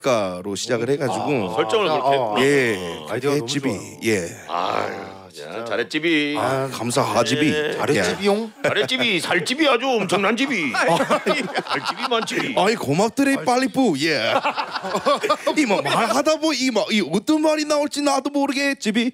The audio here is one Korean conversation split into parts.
가로 시작을 해가지고 설정을 그렇게 예 아이디어가 너무 햇집이 좋아요. 예 야, 잘했집이. 감사하집이 잘했지비용. 잘했집이 살집이 아주 엄청난 집이. 살집이 많집이. 아이 고맙더래 빨리뿌 예 이뭐 말하다 보이 이 어떤 말이 나올지 나도 모르겠집이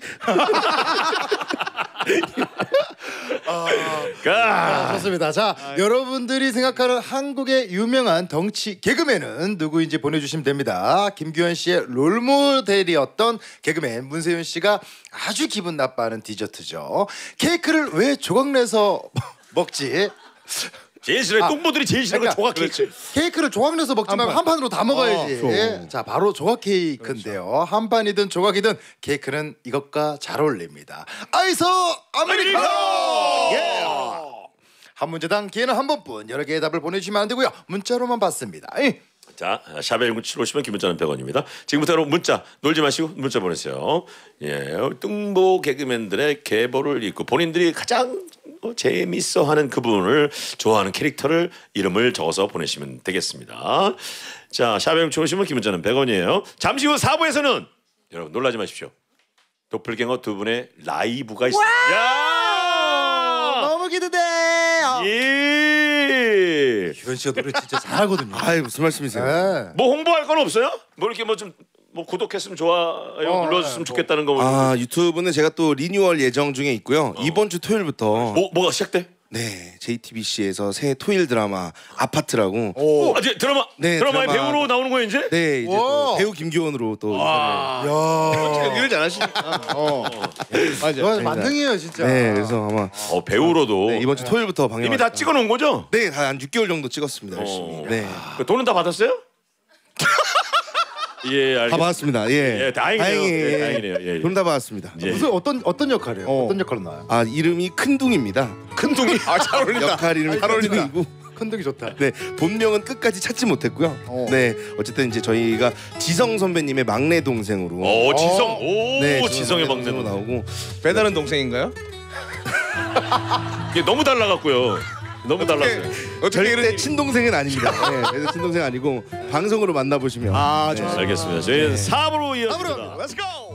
좋습니다. 자, 여러분들이 생각하는 한국의 유명한 덩치 개그맨은 누구인지 보내주시면 됩니다. 김규현 씨의 롤모델이었던 개그맨 문세윤 씨가 아주 기분 나빠하는 디저트죠. 케이크를 왜 조각 내서 먹지? 제일 싫어. 똥보들이 제일 싫어. 조각 케이크. 케이크를 조각 내서 먹지 말고 한 판으로 다 먹어야지. 자, 바로 조각 케이크인데요. 한 판이든 조각이든 케이크는 이것과 잘 어울립니다. 아이서 아메리카노! 예! 한 문제당 기회는 한 번뿐. 여러 개의 답을 보내주시면 안 되고요. 문자로만 받습니다. 자, 샵에 1975 기본자는 100원입니다. 지금부터 여러분 문자 놀지 마시고 문자 보내세요. 예, 뚱보 개그맨들의 계보를 잇고 본인들이 가장 재밌어하는 그분을 좋아하는 캐릭터를 이름을 적어서 보내시면 되겠습니다. 자, 샵에 1975 기본자는 100원이에요. 잠시 후 4부에서는 여러분 놀라지 마십시오. 도플갱어 두 분의 라이브가 있습니다. 야! 너무 기대돼. 예. 규현 씨가 노래 진짜 잘하거든요. 아이 무슨 말씀이세요? 네. 뭐 홍보할 건 없어요? 뭐 이렇게 뭐 좀 뭐 구독했으면 좋아요 눌러줬으면 좋겠다는 거. 아 유튜브는 제가 또 리뉴얼 예정 중에 있고요. 이번 주 토요일부터 뭐가 시작돼? 네 JTBC에서 새 토요일 드라마 아파트라고 이제 드라마 네, 드라마의 드라마. 배우로 나오는 거예요 이제? 네 이제 또 배우 김규원으로 또 이러지 않으시니까. 맞아. 와, 만능이에요 진짜. 네 그래서 아마 배우로도 네, 이번 주 토요일부터 방영 이미 다 찍어놓은 거죠? 네 한 6개월 정도 찍었습니다 열심히 네. 그 돈은 다 받았어요? 예, 알겠습니다. 다 받았습니다. 예, 예, 다행이네요. 예, 다행이네요. 예. 돈 다 받았습니다. 예. 무슨 어떤 역할이에요? 어떤 역할로 나와요? 아 이름이 큰둥입니다. 큰둥이. 잘 어울린다. 역할 이름이 잘 어울린다. 큰둥이고 큰둥이 좋다. 네 본명은 끝까지 찾지 못했고요. 네 어쨌든 이제 저희가 지성 선배님의 막내 동생으로 지성. 네 지성의 막내 동생으로 나오고 배다른 동생인가요? 이게 너무 달라갔고요. 너무 달랐어요. 어떻게 절대 친동생은 아닙니다. 네, 그래서 친동생 아니고 방송으로 만나보시면 아, 네. 좋습니다. 알겠습니다. 저희는 4부로 이어집니다. Let's go.